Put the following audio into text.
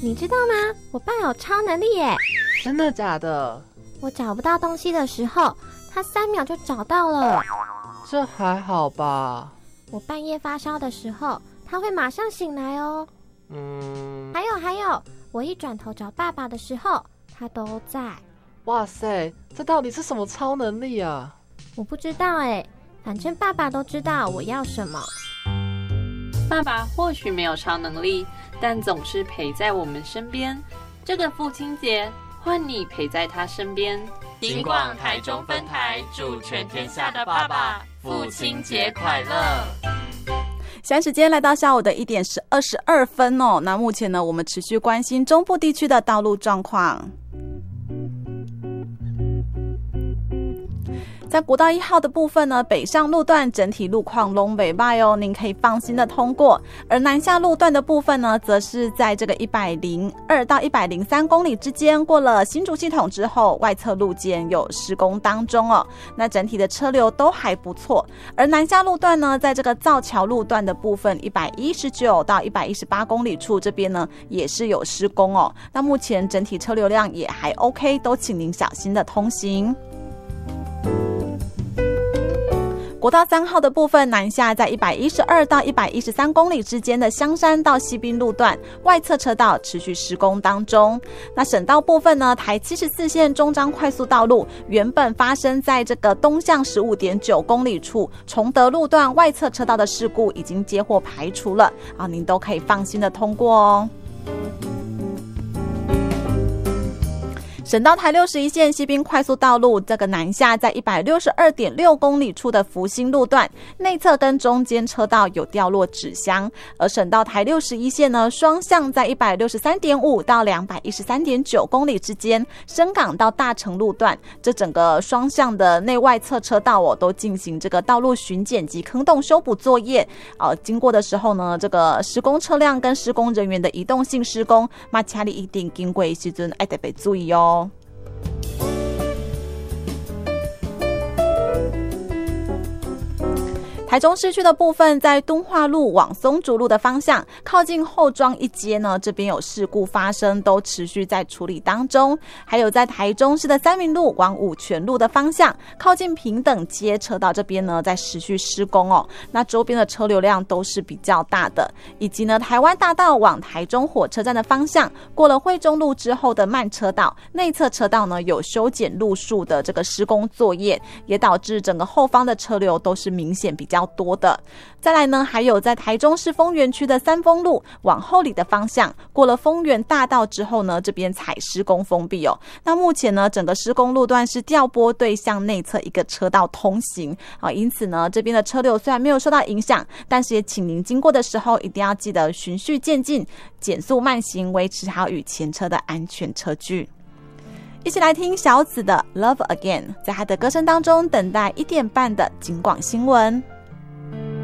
你知道吗？我爸有超能力耶！ 真的假的？ 我找不到东西的时候，他3秒就找到了。 这还好吧？ 我半夜发烧的时候，他会马上醒来哦。还有，我一转头找爸爸的时候，他都在。 哇塞，这到底是什么超能力啊？ 我不知道耶，反正爸爸都知道我要什么。 爸爸或许没有超能力，但总是陪在我们身边。这个父亲节，换你陪在他身边。 金广台中分台祝全天下的爸爸父亲节快乐。 现在时间来到下午的1点22分哦。那目前呢，我们持续关心中部地区的道路状况。在国道1号的部分呢，北上路段整体路况都不错哦，您可以放心的通过。而南下路段的部分呢，则是在这个102到103公里之间，过了新竹系统之后，外侧路肩有施工当中哦。那整体的车流都还不错。而南下路段呢，在这个造桥路段的部分，119到118公里处这边呢，也是有施工哦。那目前整体车流量也还 OK， 都请您小心的通行。国道3号的部分，南下在112到113公里之间的香山到西滨路段，外侧车道持续施工当中。那省道部分呢，台74线中彰快速道路原本发生在这个东向15.9公里处崇德路段外侧车道的事故已经接获排除了啊，您都可以放心的通过哦。省道台61线西滨快速道路，这个南下在162.6公里处的福兴路段内侧跟中间车道有掉落纸箱，而省道台61线呢，双向在163.5到213.9公里之间，深港到大成路段，这整个双向的内外侧车道哦，都进行这个道路巡检及坑洞修补作业。经过的时候呢，这个施工车辆跟施工人员的移动性施工，马车里一定经过的时阵要特别注意哦。台中市区的部分，在敦化路往松竹路的方向，靠近后庄一街呢，这边有事故发生，都持续在处理当中。还有在台中市的三民路往五权路的方向，靠近平等街车道这边呢，在持续施工哦。那周边的车流量都是比较大的，以及呢，台湾大道往台中火车站的方向，过了惠中路之后的慢车道，内侧车道呢有修剪路树的这个施工作业，也导致整个后方的车流都是明显比较多的。再来呢，还有在台中市丰原区的三丰路往后里的方向，过了丰原大道之后呢，这边采施工封闭哦。那目前呢，整个施工路段是调拨对向内侧一个车道通行啊，因此呢，这边的车流虽然没有受到影响，但是也请您经过的时候一定要记得循序渐进，减速慢行，维持好与前车的安全车距。一起来听小紫的 Love Again， 在她的歌声当中等待1点半的警广新闻。